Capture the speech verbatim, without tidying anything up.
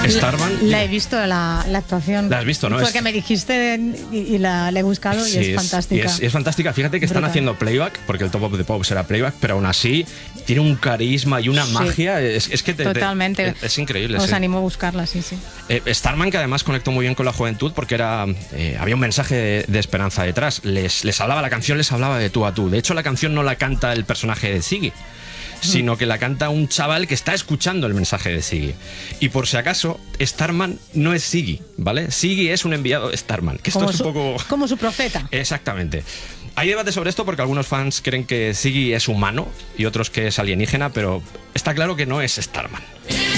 Starman. La he visto, la, la actuación. La has visto, ¿no? Porque es... me dijiste y, y la, la he buscado sí, y es, es fantástica. Y es, es fantástica. Fíjate que están Brutal. haciendo playback, porque el Top of the Pops era playback, pero aún así tiene un carisma y una sí. magia. Es, es que te, Totalmente. Te, es increíble. Os sí. animo a buscarla, sí, sí. Eh, Starman, que además conectó muy bien con la juventud porque era eh, había un mensaje de, de esperanza detrás. Les, les hablaba, la canción les hablaba de tú a tú. De hecho, la canción no la canta el personaje de Ziggy, sino que la canta un chaval que está escuchando el mensaje de Ziggy. Y por si acaso, Starman no es Ziggy, ¿vale? Ziggy es un enviado de Starman, que esto como es su, un poco... Como su profeta. Exactamente. Hay debate sobre esto porque algunos fans creen que Ziggy es humano y otros que es alienígena, pero está claro que no es Starman.